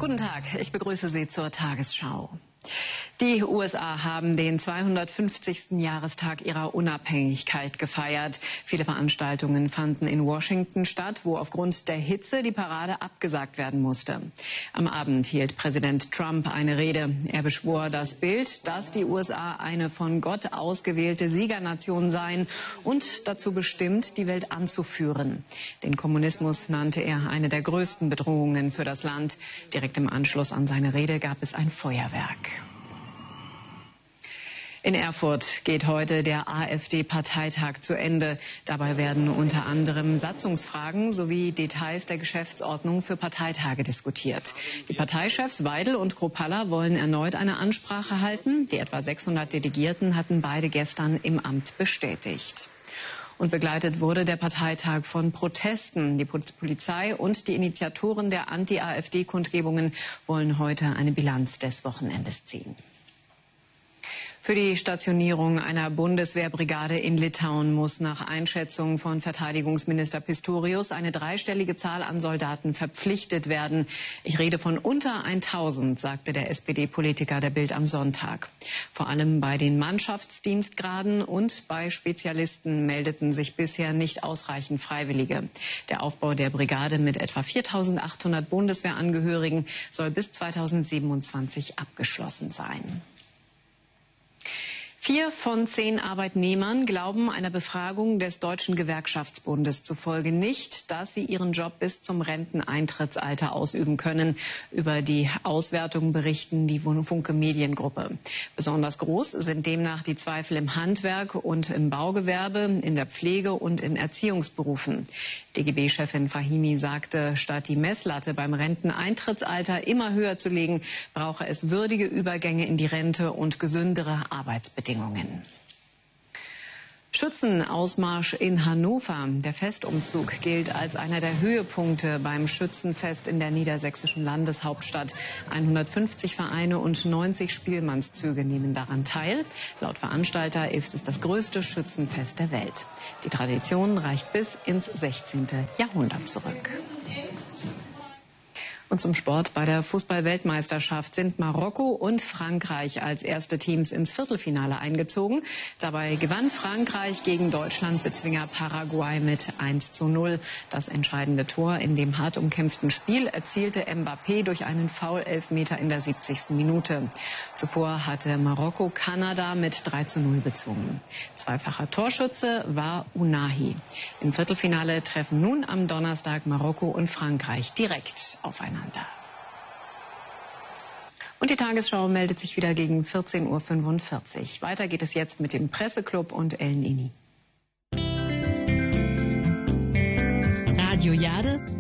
Guten Tag, ich begrüße Sie zur Tagesschau. Die USA haben den 250. Jahrestag ihrer Unabhängigkeit gefeiert. Viele Veranstaltungen fanden in Washington statt, wo aufgrund der Hitze die Parade abgesagt werden musste. Am Abend hielt Präsident Trump eine Rede. Er beschwor das Bild, dass die USA eine von Gott ausgewählte Siegernation seien und dazu bestimmt, die Welt anzuführen. Den Kommunismus nannte er eine der größten Bedrohungen für das Land. Direkt im Anschluss an seine Rede gab es ein Feuerwerk. In Erfurt geht heute der AfD-Parteitag zu Ende. Dabei werden unter anderem Satzungsfragen sowie Details der Geschäftsordnung für Parteitage diskutiert. Die Parteichefs Weidel und Kropalla wollen erneut eine Ansprache halten. Die etwa 600 Delegierten hatten beide gestern im Amt bestätigt. Und begleitet wurde der Parteitag von Protesten. Die Polizei und die Initiatoren der Anti-AfD-Kundgebungen wollen heute eine Bilanz des Wochenendes ziehen. Für die Stationierung einer Bundeswehrbrigade in Litauen muss nach Einschätzung von Verteidigungsminister Pistorius eine dreistellige Zahl an Soldaten verpflichtet werden. Ich rede von unter 1000, sagte der SPD-Politiker der Bild am Sonntag. Vor allem bei den Mannschaftsdienstgraden und bei Spezialisten meldeten sich bisher nicht ausreichend Freiwillige. Der Aufbau der Brigade mit etwa 4800 Bundeswehrangehörigen soll bis 2027 abgeschlossen sein. 4 von 10 Arbeitnehmern glauben einer Befragung des Deutschen Gewerkschaftsbundes zufolge nicht, dass sie ihren Job bis zum Renteneintrittsalter ausüben können. Über die Auswertung berichten die Funke Mediengruppe. Besonders groß sind demnach die Zweifel im Handwerk und im Baugewerbe, in der Pflege und in Erziehungsberufen. DGB-Chefin Fahimi sagte, statt die Messlatte beim Renteneintrittsalter immer höher zu legen, brauche es würdige Übergänge in die Rente und gesündere Arbeitsbedingungen. Schützenausmarsch in Hannover. Der Festumzug gilt als einer der Höhepunkte beim Schützenfest in der niedersächsischen Landeshauptstadt. 150 Vereine und 90 Spielmannszüge nehmen daran teil. Laut Veranstalter ist es das größte Schützenfest der Welt. Die Tradition reicht bis ins 16. Jahrhundert zurück. Und zum Sport. Bei der Fußball-Weltmeisterschaft sind Marokko und Frankreich als erste Teams ins Viertelfinale eingezogen. Dabei gewann Frankreich gegen Deutschland-Bezwinger Paraguay mit 1:0. Das entscheidende Tor in dem hart umkämpften Spiel erzielte Mbappé durch einen Foul-Elfmeter in der 70. Minute. Zuvor hatte Marokko Kanada mit 3:0 bezwungen. Zweifacher Torschütze war Unahi. Im Viertelfinale treffen nun am Donnerstag Marokko und Frankreich direkt aufeinander. Und die Tagesschau meldet sich wieder gegen 14:45 Uhr. Weiter geht es jetzt mit dem Presseclub und Ellen Ini. Radio Jade